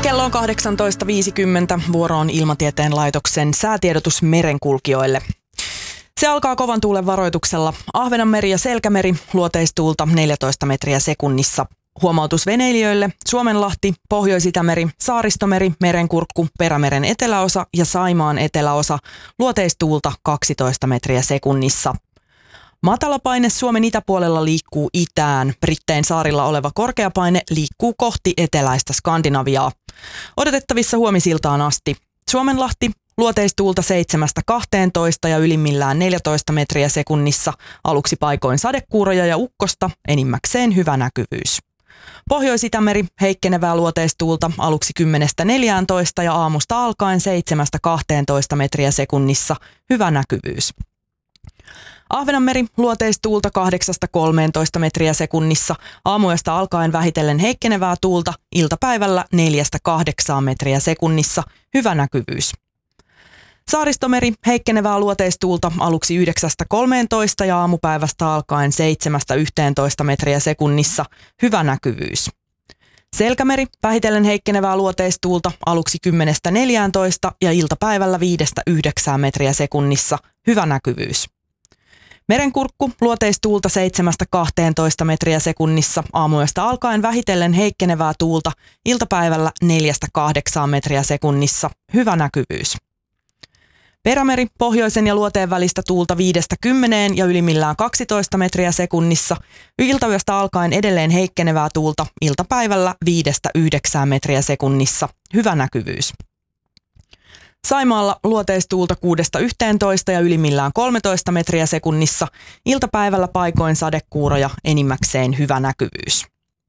Kello on 18.50. Vuoro on Ilmatieteen laitoksen säätiedotus merenkulkijoille. Se alkaa kovan tuulen varoituksella. Ahvenanmeri ja Selkämeri luoteistuulta 14 metriä sekunnissa. Huomautus veneilijöille: Suomenlahti, Pohjois-Itämeri, Saaristomeri, Merenkurkku, Perämeren eteläosa ja Saimaan eteläosa luoteistuulta 12 metriä sekunnissa. Matalapaine Suomen itäpuolella liikkuu itään. Brittein saarilla oleva korkeapaine liikkuu kohti eteläistä Skandinaviaa. Odotettavissa huomisiltaan asti. Suomenlahti, luoteistuulta 7-12 ja ylimmillään 14 metriä sekunnissa. Aluksi paikoin sadekuuroja ja ukkosta, enimmäkseen hyvä näkyvyys. Pohjois-Itämeri, heikkenevää luoteistuulta aluksi 10-14 ja aamusta alkaen 7-12 metriä sekunnissa, hyvä näkyvyys. Ahvenanmeri, luoteistuulta 8-13 metriä sekunnissa, aamuyöstä alkaen vähitellen heikkenevää tuulta, iltapäivällä 4-8 metriä sekunnissa, hyvä näkyvyys. Saaristomeri, heikkenevää luoteistuulta aluksi 9-13 ja aamupäivästä alkaen 7-11 metriä sekunnissa, hyvä näkyvyys. Selkämeri, vähitellen heikkenevää luoteistuulta aluksi 10-14 ja iltapäivällä 5-9 metriä sekunnissa, hyvä näkyvyys. Merenkurkku, luoteistuulta 7-12 metriä sekunnissa, aamuyöstä alkaen vähitellen heikkenevää tuulta, iltapäivällä 4-8 metriä sekunnissa, hyvä näkyvyys. Perämeri, pohjoisen ja luoteen välistä tuulta 5-10 ja ylimmillään 12 metriä sekunnissa, iltayöstä alkaen edelleen heikkenevää tuulta, iltapäivällä 5-9 metriä sekunnissa, hyvä näkyvyys. Saimaalla luoteistuulta 6-11 ja ylimmillään 13 metriä sekunnissa, iltapäivällä paikoin sadekuuroja, enimmäkseen hyvä näkyvyys.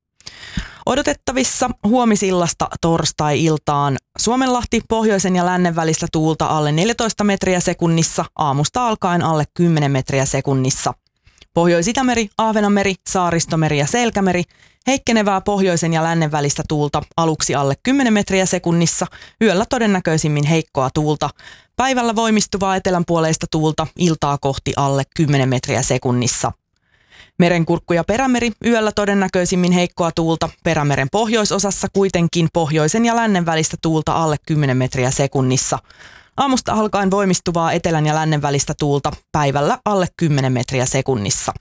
Odotettavissa huomisillasta torstai-iltaan Suomenlahti, pohjoisen ja lännen välistä tuulta alle 14 metriä sekunnissa, aamusta alkaen alle 10 metriä sekunnissa. Pohjois-Itämeri, Ahvenanmeri, Saaristomeri ja Selkämeri, heikkenevää pohjoisen ja lännen välistä tuulta aluksi alle 10 metriä sekunnissa, yöllä todennäköisimmin heikkoa tuulta, päivällä voimistuvaa etelänpuoleista tuulta, iltaa kohti alle 10 metriä sekunnissa. Merenkurkku ja Perämeri, yöllä todennäköisimmin heikkoa tuulta, Perämeren pohjoisosassa kuitenkin pohjoisen ja lännen välistä tuulta alle 10 metriä sekunnissa. Aamusta alkaen voimistuvaa etelän ja lännen välistä tuulta, päivällä alle 10 metriä sekunnissa.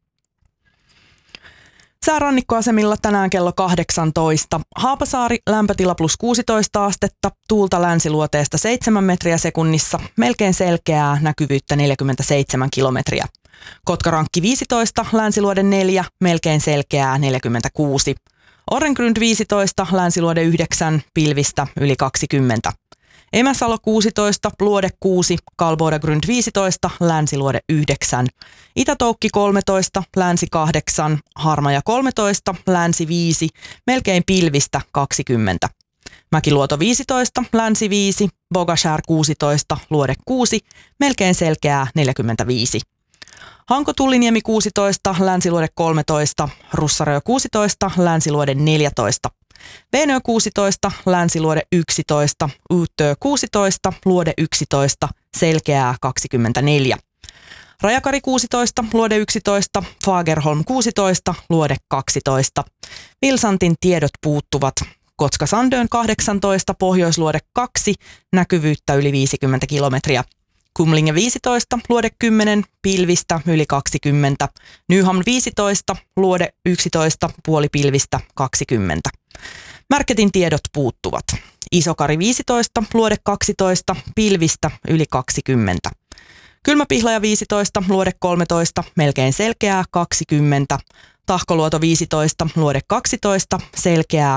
Säärannikkoasemilla tänään kello 18. Haapasaari, lämpötila plus 16 astetta, tuulta länsiluoteesta 7 metriä sekunnissa, melkein selkeää, näkyvyyttä 47 kilometriä. Kotkarankki 15, länsiluode 4, melkein selkeää 46. Orrengrund 15, länsiluode 9, pilvistä yli 20. Emäsalo 16, luode 6, Kalbodagrund 15, länsiluode 9. Itätoukki 13, länsi 8, Harmaja 13, länsi 5, melkein pilvistä 20. Mäkiluoto 15, länsi 5, Bogashär 16, luode 6, melkein selkeää 45. Hanko-Tulliniemi 16, länsiluode 13, Russarö 16, länsiluode 14. Venö 16, länsiluode 11, Utö 16, luode 11, selkeää 24. Rajakari 16, luode 11, Fagerholm 16, luode 12. Vilsantin tiedot puuttuvat. Kotka-Sandön 18, pohjoisluode 2, näkyvyyttä yli 50 kilometriä. Kumlinge 15, luode 10, pilvistä yli 20. Nyhamn 15, luode 11, puoli pilvistä 20. Märketin tiedot puuttuvat. Isokari 15, luode 12, pilvistä yli 20. Kylmäpihlaja 15, luode 13, melkein selkeää 20. Tahkoluoto 15, luode 12, selkeää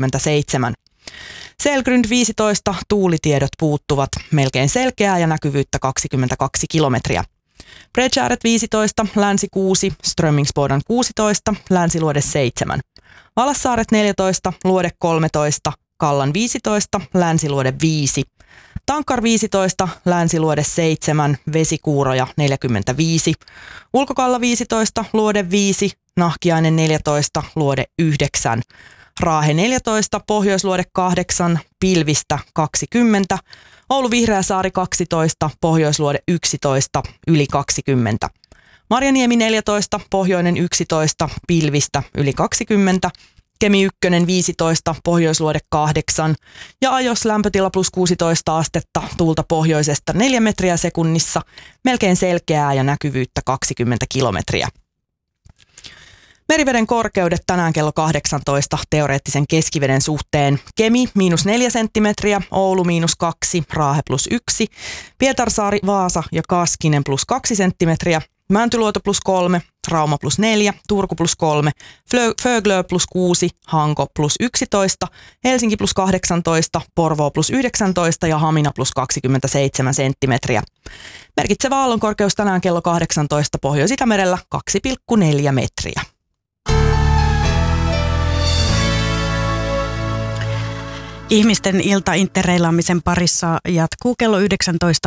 37. Selgrund 15, tuulitiedot puuttuvat, melkein selkeää ja näkyvyyttä 22 kilometriä. Bredgäret 15, länsi 6, Strömingsbodan 16, länsiluode 7. Valassaaret 14, luode 13, Kallan 15, länsiluode 5. Tankkar 15, länsiluode 7, vesikuuroja 45. Ulkokalla 15, luode 5, Nahkiainen 14, luode 9. Raahe 14, pohjoisluode 8, pilvistä 20. Oulu Vihreäsaari 12, pohjoisluode 11, yli 20. Marjaniemi 14, pohjoinen 11, pilvistä yli 20. Kemi 1 15, Pohjoisluode 8 ja Ajos lämpötila plus 16 astetta, tuulta pohjoisesta 4 metriä sekunnissa, melkein selkeää ja näkyvyyttä 20 kilometriä. Meriveden korkeudet tänään kello 18 teoreettisen keskiveden suhteen. Kemi -4 senttimetriä, Oulu -2, Raahe +1, Pietarsaari, Vaasa ja Kaskinen +2 senttimetriä, Mäntyluoto +3, Rauma +4, Turku +3, Föglö +6, Hanko +11, Helsinki +18, Porvoo +19 ja Hamina +27 senttimetriä. Merkitsevä aallonkorkeus tänään kello 18 Pohjois-Itämerellä 2,4 metriä. Ihmisten ilta interreilaamisen parissa jatkuu kello 19